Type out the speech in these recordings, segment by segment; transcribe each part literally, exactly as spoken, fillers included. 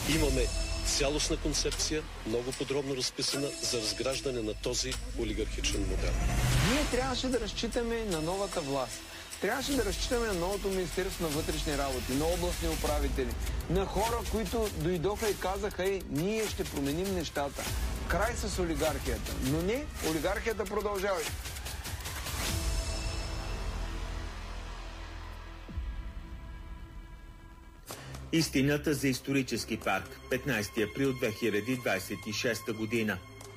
Имаме цялостна концепция, много подробно разписана за разграждане на този олигархичен модел. Ние трябваше да разчитаме на новата власт. Трябваше да разчитаме на новото Министерство на вътрешни работи, на областни управители, на хора, които дойдоха и казаха: ей, ние ще променим нещата. Край с олигархията. Но не, олигархията продължава. Истината за исторически парк. петнайсети април две хиляди двадесет и шеста година.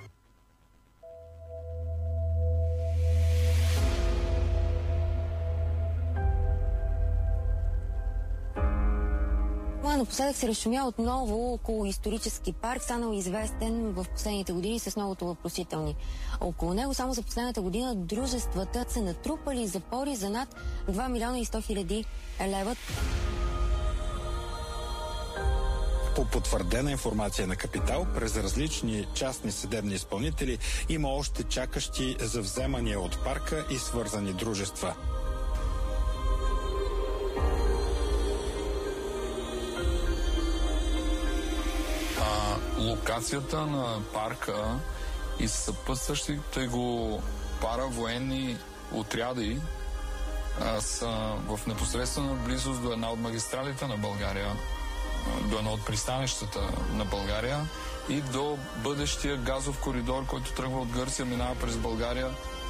Напоследък се разшумя отново около исторически парк, станал известен в последните години с многото въпросителни. Около него само за последната година дружествата са натрупали запори за над два милиона и сто хиляди лева. По потвърдена информация на Капитал, през различни частни съдебни изпълнители има още чакащи за вземания от парка и свързани дружества. А, локацията на парка и съпътстващите го паравоенни отряди а, са в непосредствена близост до една от магистралите на България, до едно от пристанищата на България и до бъдещия газов коридор, който тръгва от Гърция, минава през България.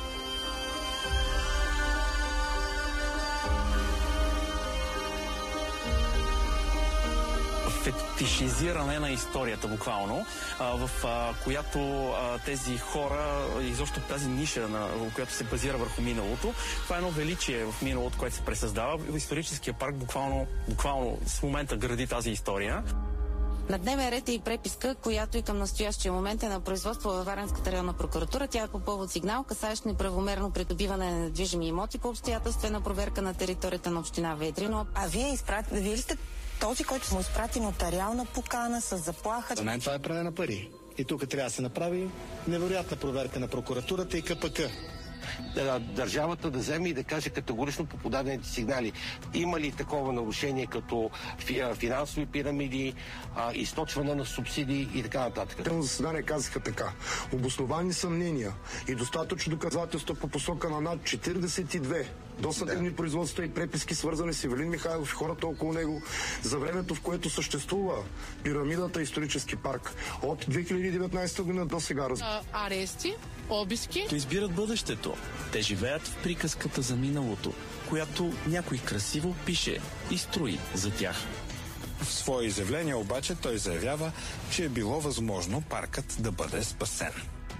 Фетишизиране на историята, буквално, а, в а, която а, тези хора, изобщо тази ниша, на, която се базира върху миналото, това е едно величие в миналото, което се пресъздава. Историческия парк буквално, буквално с момента гради тази история. На дневен ред е и преписка, която и към настоящия момент е на производство във Варненската районна прокуратура. Тя е по повод сигнал, касаещ неправомерно придобиване на недвижими имоти по обстоятелствена проверка на територията на община Ведрино. А вие изпрати, вие ли сте този, който му изпрати нотариална покана с заплаха? За мен това е пране на пари. И тук трябва да се направи невероятна проверка на прокуратурата и КПК. Държавата да вземе и да каже категорично по подадените сигнали има ли такова нарушение като финансови пирамиди, източване на субсидии и така нататък. Те на заседание казаха така: обосновани съмнения и достатъчно доказателства по посока на над четиридесет и две досъдебни да. производства и преписки, свързани с Ивелин Михайлов и хората около него за времето, в което съществува пирамидата исторически парк от две хиляди и деветнадесета година до сега. А, арести, обиски. То избират бъдещето. Те живеят в приказката за миналото, която някой красиво пише и строи за тях. В свое изявление обаче той заявява, че е било възможно паркът да бъде спасен.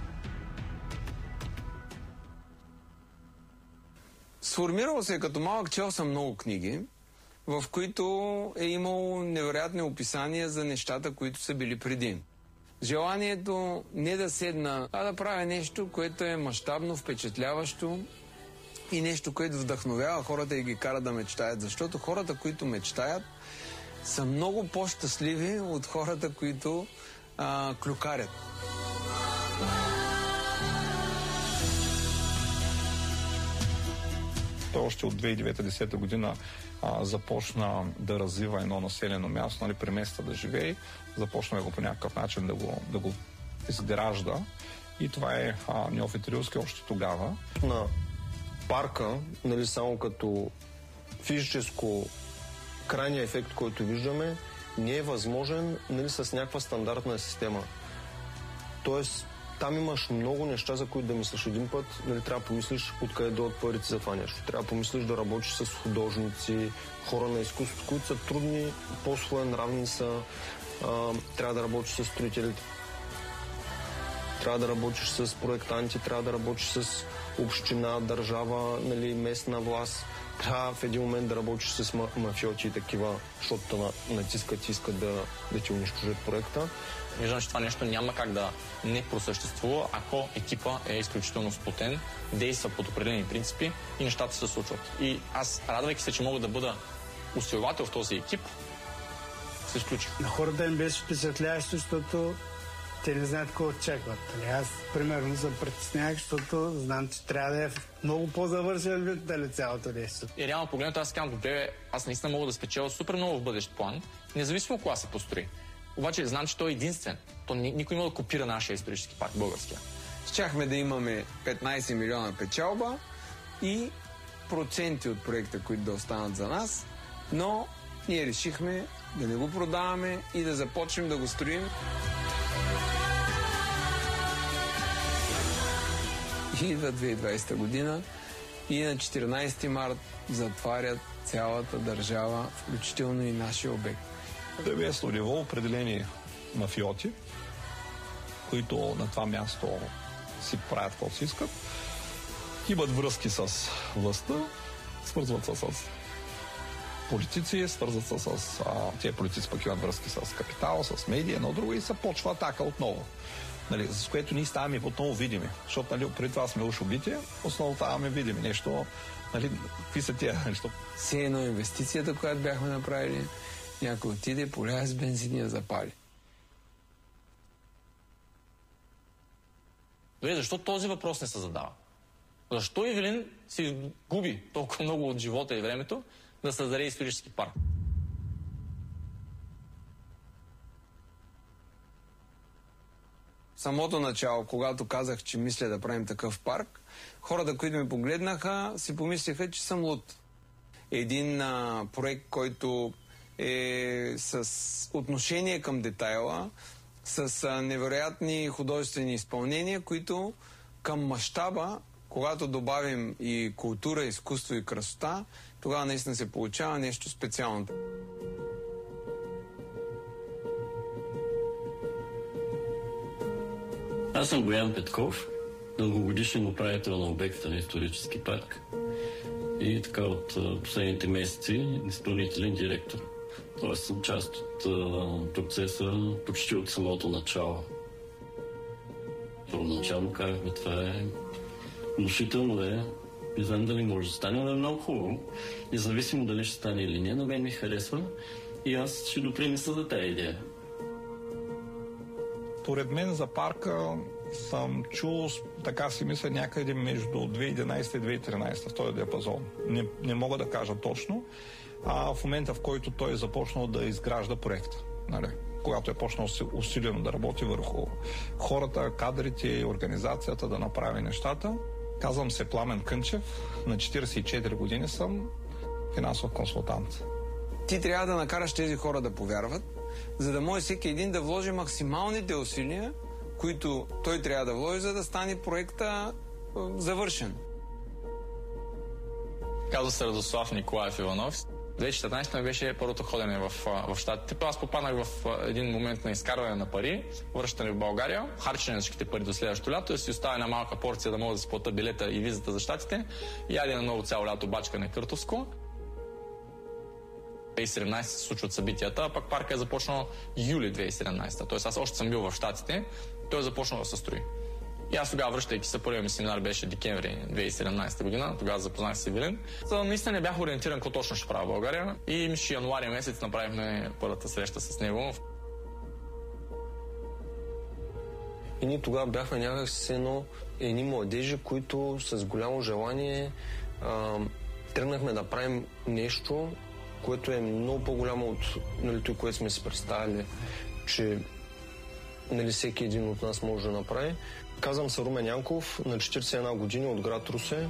Сформирало се като малък, чел съм много книги, в които е имало невероятни описания за нещата, които са били преди. Желанието не да седна, а да правя нещо, което е мащабно, впечатляващо и нещо, което вдъхновява хората и ги кара да мечтаят. Защото хората, които мечтаят, са много по-щастливи от хората, които а, клюкарят. Той още от две хиляди и девета - две хиляди и десета година а, започна да развива едно населено място, нали, преместа да живее, започна го по някакъв начин да го, да го изгражда и това е а, Неофит Рилски още тогава. На парка, нали, само като физическо крайния ефект, който виждаме, не е възможен, нали, с някаква стандартна система. Тоест, там имаш много неща, за които да мислиш един път. Нали, трябва да помислиш откъде дойдат парите за това нещо. Трябва да помислиш да работиш с художници, хора на изкуството, които са трудни, по-своенравни са. А, трябва да работиш с строителите. Трябва да работиш с проектанти, трябва да работиш с община, държава, нали, местна власт. Трябва в един момент да работиш с мафиоти и такива, защото натискат и искат да, да ти унищожат проекта. Виждам, че това нещо няма как да не просъществува, ако екипа е изключително сплотен, действа под определени принципи и нещата се случват. И аз, радвайки се, че мога да бъда усилвател в този екип, се изключих. На хората им беше впечатляващо, защото те не знаят какво очакват. Аз, примерно, се притеснявах, защото знам, че трябва да е много по-завършен вид, дали цялото нещо. И реално погледнато аз казвам, добре, аз наистина мога да спечеля супер много в бъдещ план, независимо кога се построи. Обаче знам, че той е единствен. То никой има да копира нашия исторически парк, българския. Щяхме да имаме петнайсет милиона печалба и проценти от проекта, които да останат за нас, но ние решихме да не го продаваме и да започнем да го строим. Идва две хиляди и двайсета година и на четиринайсети март затварят цялата държава, включително и нашия обект. Да бе ниво определени мафиоти, които на това място си правят каквото си искат, имат връзки с властта, свързват се с политици, свързват се с... А, тия политици пък имат връзки с капитал, с медия, едно друго и се почва атака отново. Нали, с което ние ставаме отново видими. Защото нали, преди това сме уж убити, основно ставаме видими. Нещо, нали, какви са тия нещо? Все едно инвестицията, която бяхме направили, някой отиде, поляга с бензин и я запали. Добре, защо този въпрос не се задава? Защо Ивелин си губи толкова много от живота и времето да създаде исторически парк? В самото начало, когато казах, че мисля да правим такъв парк, хората, които ме погледнаха, си помислиха, че съм луд. Един а, проект, който е с отношение към детайла, с а, невероятни художествени изпълнения, които към мащаба, когато добавим и култура, изкуство и красота, тогава наистина се получава нещо специално. Аз съм Боян Петков, дългогодишен управител на обекта на исторически парк и така от последните месеци изпълнителен директор. Тоест съм част от а, процеса почти от самото начало. Първоначално казахме, това е внушително е, не знам дали може да стане, но е много хубаво. Независимо дали ще стане или не, но мен ми харесва и аз ще допринеса за тази идея. Поред мен за парка съм чул, така си мисля, някъде между две хиляди и единайсета и две хиляди и тринайсета в този диапазон. Не, не мога да кажа точно. А в момента, в който той е започнал да изгражда проекта, нали? Когато е почнал усилено да работи върху хората, кадрите, организацията, да направи нещата. Казвам се Пламен Кънчев, на четирийсет и четири години съм финансов консултант. Ти трябва да накараш тези хора да повярват, за да може всеки един да вложи максималните усилия, които той трябва да вложи, за да стане проекта е, завършен. Казва се Радослав Николаев Иванов. две хиляди и четиринайсета ми беше първото ходене в, в Щатите. Аз попаднах в един момент на изкарване на пари, връщане в България, харчене на всичките пари до следващото лято, да си оставя една малка порция да мога да си платя билета и визата за Щатите и яде на ново цяло лято бачкане Къртовско. две хиляди и седемнайсета се случват събитията, а пък парка е започнал юли две хиляди и седемнайсета. Тоест аз още съм бил в Щатите, той е започнал да се строи. И аз тогава, връщайки се, първият ми семинар беше декември две хиляди и седемнайсета година, тогава запознах с Ивелин. За наистина не бях ориентиран какво точно ще правя в България и мисля, януари месец направихме първата среща с него. И ние тогава бяхме някакси едно, едни младежи, които с голямо желание а, тръгнахме да правим нещо, което е много по-голямо от нали, това, което сме си представили, че нали, всеки един от нас може да направи. Казвам се Румен Янков, на четирийсет и една години от град Русе.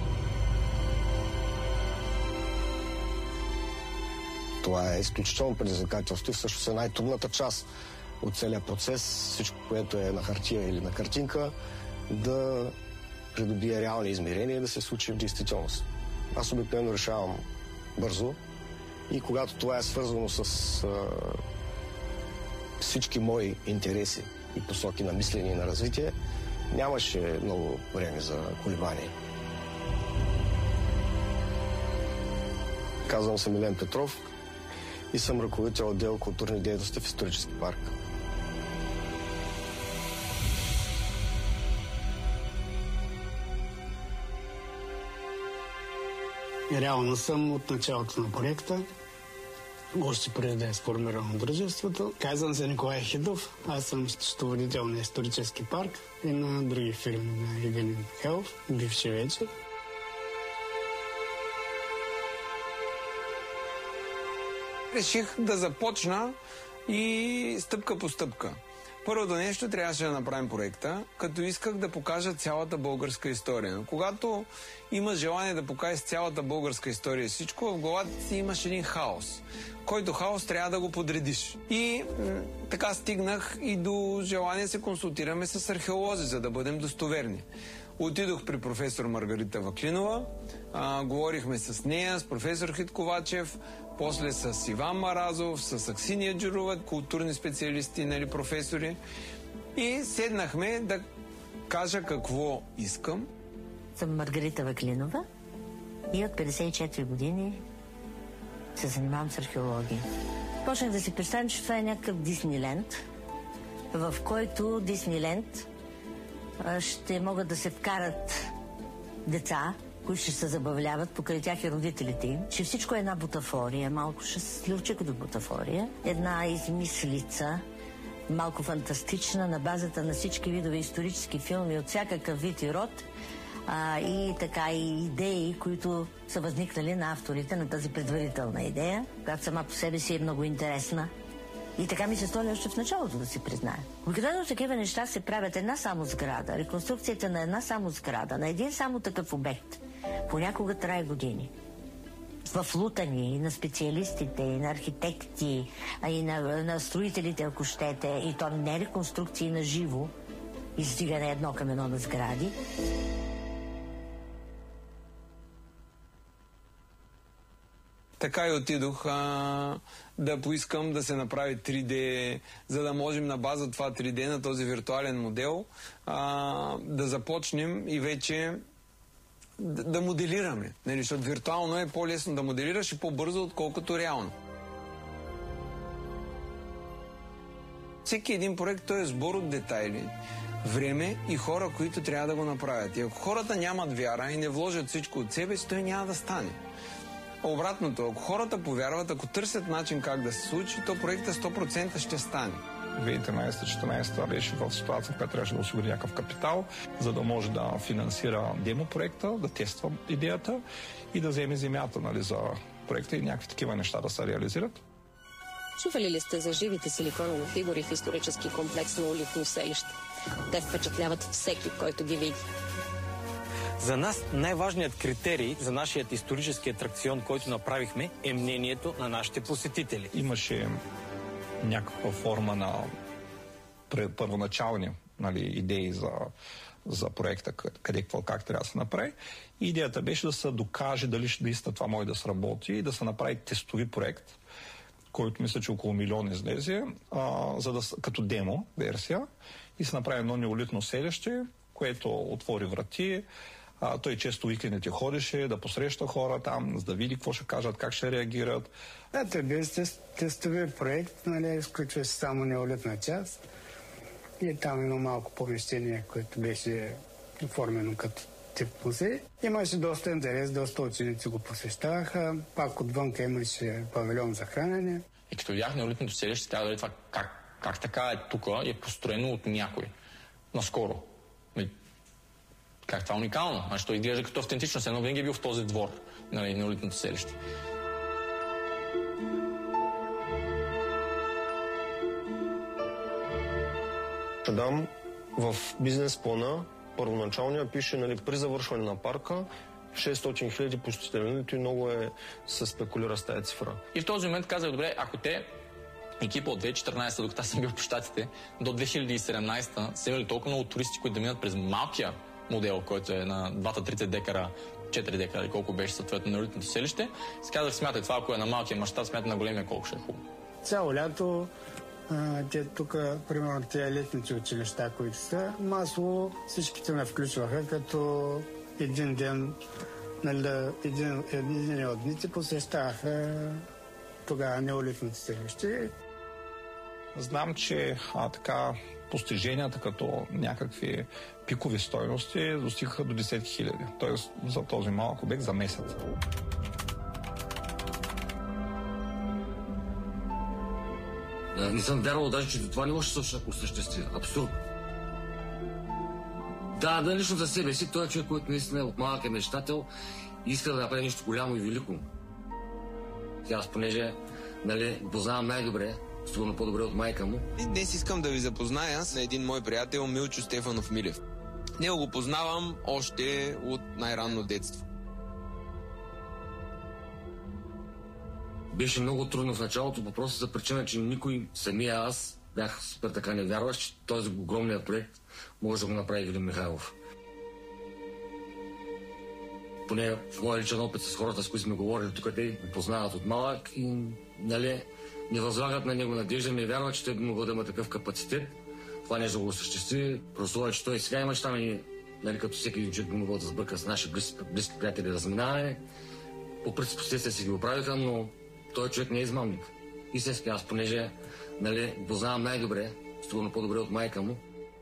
Това е изключително предизвикателство и всъщност е най-трудната част от целия процес, всичко, което е на хартия или на картинка, да придобие реални измерения и да се случи в действителност. Аз обикновено решавам бързо и когато това е свързано с а, всички мои интереси и посоки на мислене и на развитие, нямаше много време за колебание. Казвам се Милен Петров и съм ръководител отдел културни дейности в исторически парк. Реално съм от началото на проекта, още преди да е сформирано дружеството. Казвам се Николай Хидов, аз съм счетоводител на исторически парк и на други фирми на Ивелин Михайлов, бивши вече. Реших да започна И стъпка по стъпка. Първото нещо, трябваше да направим проекта, като исках да покажа цялата българска история. Но когато имаш желание да покажеш цялата българска история и всичко, в главата си имаш един хаос, който хаос трябва да го подредиш. И м- така стигнах и до желание да се консултираме с археолози, за да бъдем достоверни. Отидох при професор Маргарита Ваклинова, а, говорихме с нея, с професор Хитковачев, после с Иван Маразов, с Аксиния Джурова, културни специалисти, нали, професори. И седнахме да кажа какво искам. Съм Маргарита Ваклинова и от петдесет и четири години се занимавам с археология. Почнах да си представям, че това е някакъв Дисниленд, в който Дисниленд ще могат да се вкарат деца, които ще се забавляват, покрай тях и родителите им, че всичко е една бутафория, малко щастливче до бутафория, една измислица, малко фантастична, на базата на всички видове исторически филми от всякакъв вид и род, а, и така и идеи, които са възникнали на авторите на тази предварителна идея, която сама по себе си е много интересна. И така ми се стори още в началото, да си призная. Обикновено такива неща се правят една само сграда, реконструкцията на една само сграда, на един само такъв обект. Понякога трае години. В лутани и на специалистите, и на архитекти, а и на, на строителите, ако щете, и то не реконструкции на живо, издигане едно към едно на сгради. Така и отидох а, да поискам да се направи три Д, за да можем на база това три Д, на този виртуален модел, а, да започнем и вече да, да моделираме. Нали, защото виртуално е по-лесно да моделираш и по-бързо, отколкото реално. Всеки един проект той е сбор от детайли, време и хора, които трябва да го направят. И ако хората нямат вяра и не вложат всичко от себе си, той няма да стане. Обратното, ако хората повярват, ако търсят начин как да се случи, то проекта сто процента ще стане. две хиляди и тринадесета - четиринадесета беше в ситуация, в която трябваше да осигури някакъв капитал, за да може да финансира демо проекта, да тества идеята и да вземе земята, нали, за проекта и някакви такива неща да се реализират. Чували ли сте за живите силиконови фигури в исторически комплекс на Улитно селище? Те впечатляват всеки, който ги види. За нас най-важният критерий за нашият исторически атракцион, който направихме, е мнението на нашите посетители. Имаше някаква форма на първоначални, нали, идеи за, за проекта, къде, какво, как трябва да се направи. И идеята беше да се докаже дали ще наистина това може да сработи и да се направи тестови проект, който мисля, че около милион излезе, а, за да, като демо версия, и се направи едно неолитно селище, което отвори врати. А, той често уикендите ходеше да посреща хора там, за да види какво ще кажат, как ще реагират. Да, той беше тестови проект, нали, изключва се само неолитна част. И там едно малко помещение, което беше оформено като тип музей. Имаше доста интерес, доста ученици го посещаваха. Пак отвънка имаше павилион за хранене. И като видях неолитното селище, трябва да видя това как, как така е тук и е построено от някой. Наскоро. Как това е уникално? Значи той изглежда като автентично, едно винаги е бил в този двор, нали, неолитното селище. Дам в бизнес плана първоначалния пише, нали, при завършване на парка шестстотин хиляди посетители, и много е се спекулира с тази цифра. И в този момент казах, добре, ако те екипа от две хиляди и четиринадесета, докато аз съм бил по щатите, до две хиляди и седемнадесета са имали толкова много туристи, които да минат през малкия модел, който е на двата тридесет декара, четири декара, колко беше съответно на неолитното селище. Си казах, смятай това, ако е на малкия мащаб, смятай на големия, колко ще е хубаво. Цяло лято, а, те тук, примерно, тези летните училища, които са, масово всичките ме включваха, като един ден, нали, да, един, един от дните посещаваха тогава неолитното селище. Знам, че а, така постиженията като някакви пикови стойности достигаха до десетки хиляди. Тоест за този малък обект за месец. Да, не съм вярвал даже, че това не може да се осъществи. Абсурд. Да, да, лично за себе си, той е човек, който наистина е от малък е мечтател и иска да направи нещо голямо и велико. Аз, понеже, нали, познавам най-добре сигурно по-добре от майка му. И днес искам да ви запозная с един мой приятел Милчо Стефанов Милев. Него го познавам още от най-ранно детство. Беше много трудно в началото, по просто за причина, че никой, самия аз, бях супер така невярващ, че този огромният проект може да го направи Илин Михайлов. Поне в моя личен опит с хората, с които сме говорили, тук те го познават от малък и, нали, не възлагат на него надежда, не вярват, че той би могъл да има такъв капацитет. Това нещо го осъществи, прослова, че той сега имаш там и, нали, като всеки един човек би могъл да сбърка с наши близки, близки приятели да заминаваме. По принцип, последствия си ги оправиха, но той човек не е измамник. Истински, аз понеже, нали, познавам най-добре, сигурно по-добре от майка му.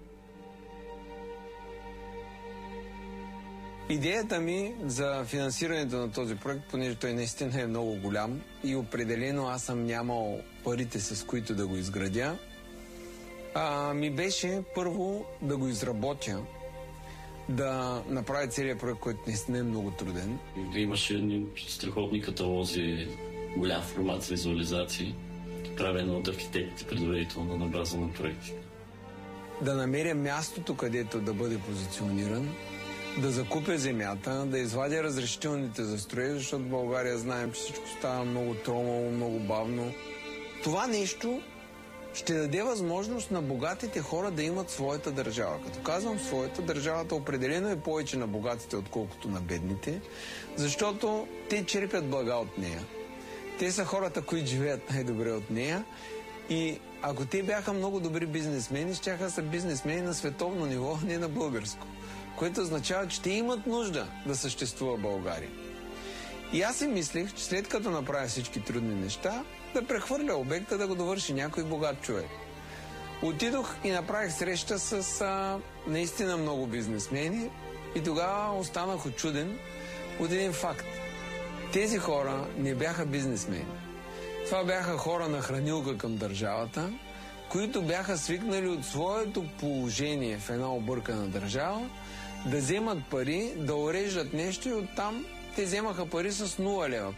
Идеята ми за финансирането на този проект, понеже той наистина е много голям и определено аз съм нямал парите, с които да го изградя, а, ми беше първо да го изработя, да направя целият проект, който наистина е много труден. Имаше едни страхотни каталози, голям формат за визуализации, правено от архитектите предварително на база на проекти. Да намеря мястото, където да бъде позициониран, да закупя земята, да извадя разрешителните за строеж, защото в България знаем, че всичко става много тромаво, много бавно. Това нещо ще даде възможност на богатите хора да имат своята държава. Като казвам своята, държавата определено е повече на богатите, отколкото на бедните, защото те черпят блага от нея. Те са хората, които живеят най-добре от нея и ако те бяха много добри бизнесмени, щяха са бизнесмени на световно ниво, не на българско. Което означава, че те имат нужда да съществува България. И аз си мислех, че след като направя всички трудни неща, да прехвърля обекта, да го довърши някой богат човек. Отидох и направих среща с а, наистина много бизнесмени и тогава останах очуден от един факт. Тези хора не бяха бизнесмени. Това бяха хора на хранилка към държавата, които бяха свикнали от своето положение в една объркана държава да вземат пари, да уреждат нещо и оттам те вземаха пари с нула лева.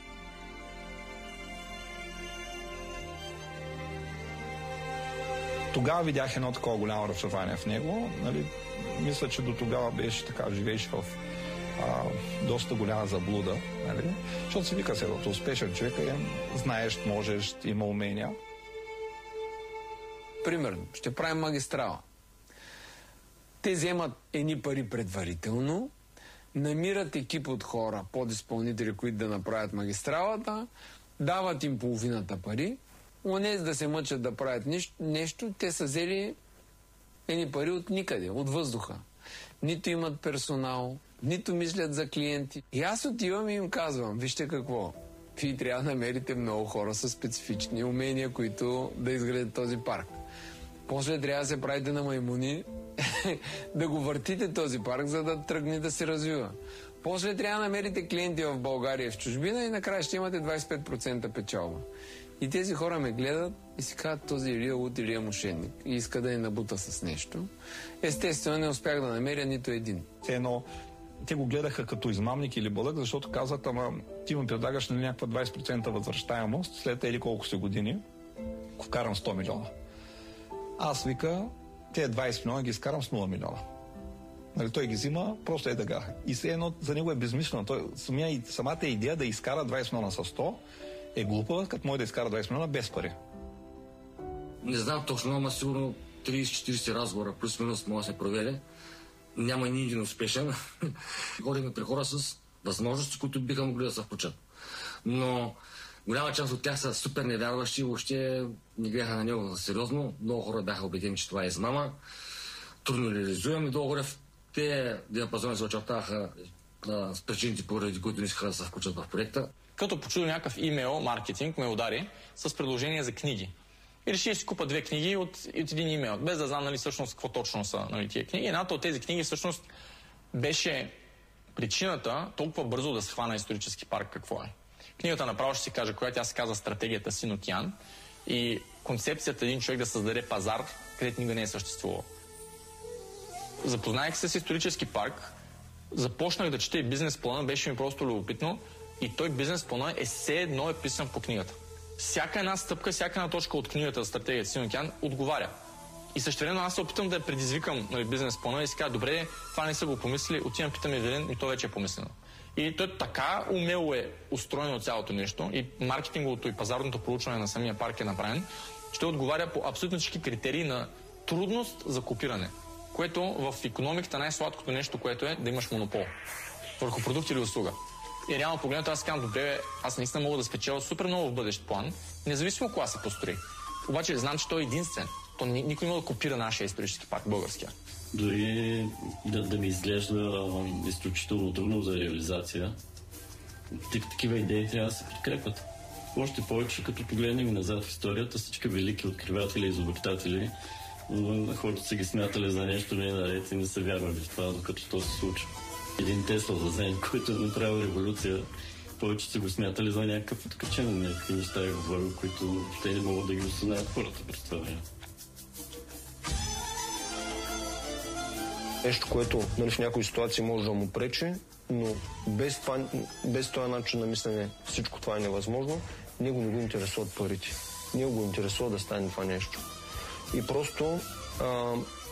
Тогава видях едно такова голямо разочарование в него. Нали, мисля, че до тогава беше така, живееш в а, доста голяма заблуда. Нали? Защото си вика се, като успешен човек е, знаеш, можеш, има умения. Примерно, ще правим магистрала. Те вземат едни пари предварително, намират екип от хора, подизпълнители, които да направят магистралата, дават им половината пари, онези да се мъчат да правят нещо, нещо, те са взели едни пари от никъде, от въздуха. Нито имат персонал, нито мислят за клиенти. И аз отивам и им казвам, вижте какво, вие трябва да намерите много хора с специфични умения, които да изградят този парк. После трябва да се правите на маймуни, да го въртите този парк, за да тръгне да се развива. После трябва да намерите клиенти в България и в чужбина и накрая ще имате двадесет и пет процента печалба. И тези хора ме гледат и си казват, този Илия луд, Илия мошенник. И иска да я набута с нещо. Естествено, не успях да намеря нито един. Едно, те го гледаха като измамник или бълък, защото казват, ама ти му предлагаш на някаква двадесет процента възвръщаемост, след или колко си години, вкарам сто милиона. Аз вика, тези двадесет милиона ги изкарам с нула милиона. Нали, той ги взима, просто е дъга. И все едно за него е безмислено. Той, самия, самата идея да изкара двадесет милиона с сто е глупава, като може да изкара двадесет милиона без пари. Не знам точно, ама сигурно тридесет-четиридесет разговора, плюс-минус, може да се проведе. Няма ни един успешен. Ходим при хора с възможности, които биха могли да се включат. Но голяма част от тях са супер невярващи, въобще не гледаха на него сериозно. Много хора бяха убедени, че това е измама. Трудно реализуем и долу-горе в те диапазони се очертаваха с причините, поради които не искаха да се включат в проекта. Като почудил някакъв имейл маркетинг ме удари с предложение за книги. И реши да си купа две книги от, от един имейл, без да знам нали, всъщност какво точно са нали, тия книги. Едната от тези книги всъщност беше причината толкова бързо да схвана исторически парк какво е. Книгата направо ще си кажа, която тя се казва Стратегията Синотиан и концепцията един човек да създаде пазар, където никога не е съществувал. Запознах се с исторически парк, започнах да чета и бизнес плана, беше ми просто любопитно и той бизнес плана е все едно е писан по книгата. всяка една стъпка, всяка една точка от книгата за стратегията Син океан отговаря. И същевременно аз се опитам да я предизвикам, нали, бизнес плана и си кажа, добре, това не са го помислили, отивам, питам Евелин и то вече е помислено. И той така умело е устроено цялото нещо и маркетинговото и пазарното проучване на самия парк е направен, ще отговаря по абсолютно всички критерии на трудност за копиране, което в икономиката най-сладкото нещо, което е да имаш монопол върху продукт или услуга. И реално погледнато аз казвам, добре, аз наистина мога да спечеля супер много в бъдещ план, независимо кога се построи. Обаче знам, че той е единствен. То никой не може да копира нашия исторически парк, българския. Дори да, да ми изглежда изключително трудно за реализация, такива идеи трябва да се подкрепят. Още повече, като погледнем и назад в историята, всички велики откриватели и изобретатели, хората са ги смятали за нещо не наред и не са вярвали в това, докато то се случи. Един Тесла за Зен, който е направил революция, повече са го смятали за някакъв откачен, някакви неща е говорил, които те не могат да ги осъзнаят хората през това време. Нещо, което, нали, в някои ситуации може да му пречи, но без, това, без този начин на мислене всичко това е невъзможно. Него не го интересуват парите. Него го интересува да стане това нещо. И просто а,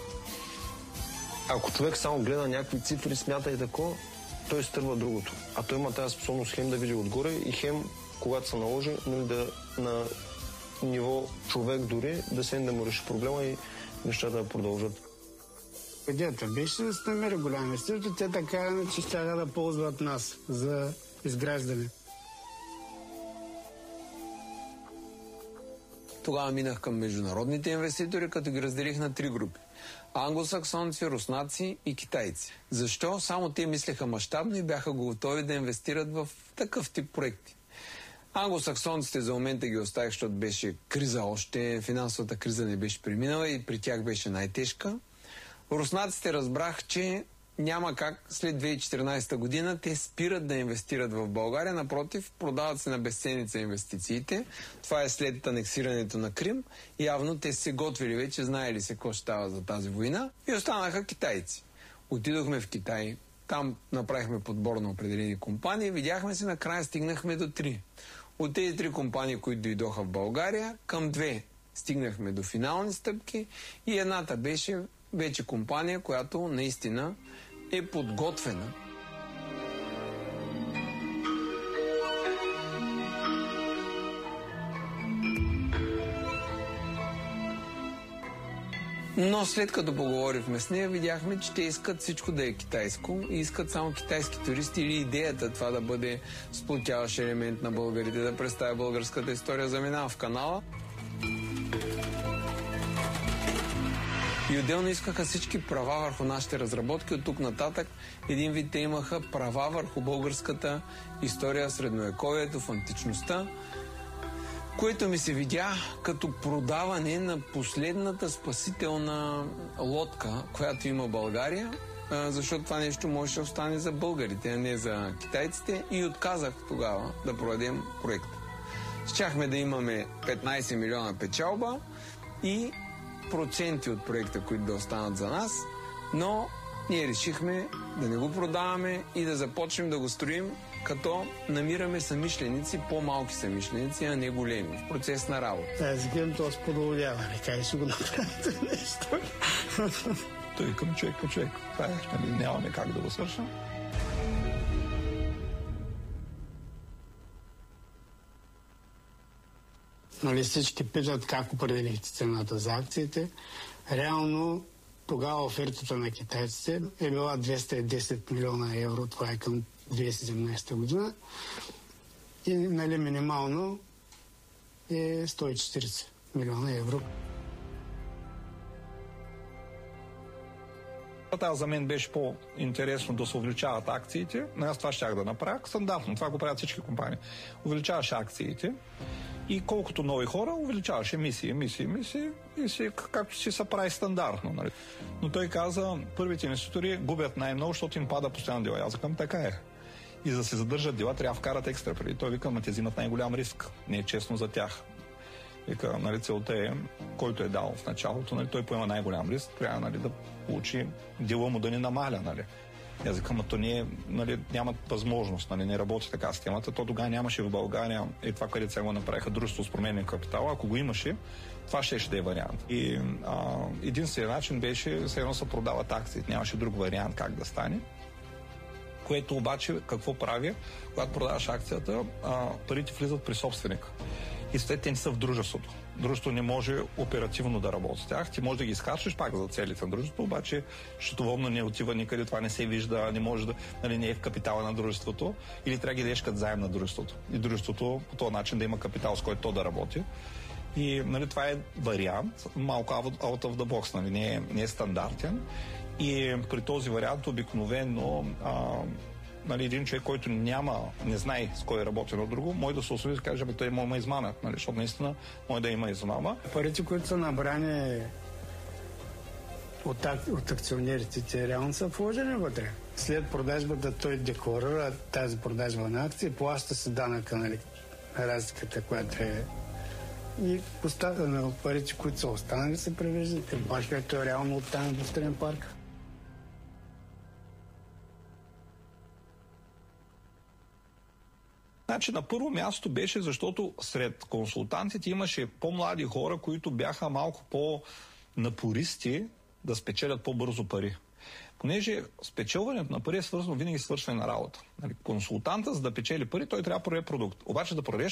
ако човек само гледа някакви цифри, смята и тако, той изтърва другото. А той има тази способност хем да види отгоре и хем, когато се наложи, нали, да, на ниво човек дори да се да му реши проблема и нещата да продължат. Идеята беше да се намери голям инвеститор, те така че ще да ползват нас за изграждане. Тогава минах към международните инвеститори, като ги разделих на три групи. Англосаксонци, руснаци и китайци. Защо? Само те мислеха мащабно и бяха готови да инвестират в такъв тип проекти. Англосаксонците за момента ги оставих, защото беше криза още, финансовата криза не беше преминала и при тях беше най-тежка. Руснаците разбрах, че няма как след две хиляди и четиринадесета година те спират да инвестират в България. Напротив, продават се на безценица инвестициите. Това е след анексирането на Крим. Явно те се готвили вече, знаели се какво ще става за тази война. И останаха китайци. Отидохме в Китай. Там направихме подбор на определени компании. Видяхме се, накрая стигнахме до три. От тези три компании, които дойдоха в България, към две стигнахме до финални стъпки и едната беше вече компания, която наистина е подготвена. Но след като поговорихме с нея, видяхме, че те искат всичко да е китайско и искат само китайски туристи или идеята това да бъде сплотяващ елемент на българите, да представя българската история, заминава в канала. И отделно искаха всички права върху нашите разработки. От тук нататък един вид те имаха права върху българската история в средновековието, в античността, което ми се видя като продаване на последната спасителна лодка, която има България, защото това нещо може да остане за българите, а не за китайците, и отказах тогава да проведем проекта. Щяхме да имаме петнайсет милиона печалба и проценти от проекта, които да останат за нас, но ние решихме да не го продаваме и да започнем да го строим, като намираме самишленици, по-малки самишленици, а не големи, в процес на работа. Тази гем то сподобява, как ще го направите нещо? Той към човек по човек. Това е, нали, нямаме как да го свършим. Нали, всички питат как определихте цената за акциите. Реално тогава офертата на китайците е била двеста и десет милиона евро, това е към две хиляди и седемнадесета година. И, нали, минимално е сто и четирийсет милиона евро. Това за мен беше по-интересно да се увеличават акциите. Но аз това щях да направя. Стандартно, това го правят всички компании. Увеличаваш акциите и колкото нови хора, увеличаваш емисии, емисии, емисии и си, както си се прави стандартно. Нали? Но той каза, първите инвеститори губят най-много, защото им пада постоянно дела. Аз казвам, така е. И за да се задържат дела, трябва да вкарат екстра преди. Той вика, ма те взимат най-голям риск. Не е честно за тях. Вика, нали, целта е, който е дал в началото, нали, той поема най-голям риск, трябва, нали, да получи дела му да не намаля. Нали. Аз викам, а то не, нали, нямат възможност, нали, не работи така системата. То тогава нямаше в България и това, където сега го направиха дружество с променен капитал. Ако го имаше, това ще, ще да е вариант. И а, единственият начин беше, все едно се продават акции. Нямаше друг вариант как да стане. Което обаче, какво прави? Когато продаваш акцията, а, парите влизат при собственика. И след те не са в дружеството. Дружеството не може оперативно да работи с тях. Ти може да ги изхарчиш пак за целите на дружеството, обаче счетоводно не отива никъде, това не се вижда, не може да, нали, не е в капитала на дружеството, или трябва да ги дадеш като заем на дружеството. И дружеството по този начин да има капитал, с който то да работи. И, нали, това е вариант, малко out of the box, нали, не, е, не е стандартен. И при този вариант обикновено а, нали, един човек, който няма, не знае с кой работи на друго, може да се осъди и да каже, бе, той има измама, нали, защото наистина може да има измама. Парите, които са набрани от, от акционерите, те реално са вложени вътре. След продажбата той декларира тази продажба на акции, плаща се данъка, нали, разликата, която е. И остата на парите, които са останали, се превеждат към парк, който е реално от тази индустриен парк. Значи на първо място беше, защото сред консултантите имаше по-млади хора, които бяха малко по-напористи да спечелят по-бързо пари. Понеже спечелването на пари е свързано винаги с свършване на работа. Нали, консултанта, за да печели пари, той трябва да продаде продукт. Обаче да продадеш